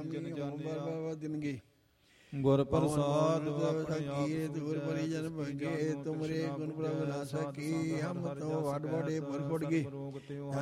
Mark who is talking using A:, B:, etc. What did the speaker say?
A: ਦਿਨਗੇ
B: ਗੁਰ ਪ੍ਰਸਾਦ
A: ਦੂਰ ਪਰੀ ਜਨ ਭਗੇ ਤੁਮਰੇ ਗੁਣ ਪ੍ਰਭ ਨਾ ਸਕੀ ਹਮ ਤੋ ਵਡ ਵਡੇ ਪੁਰ ਫੁੜ ਗਏ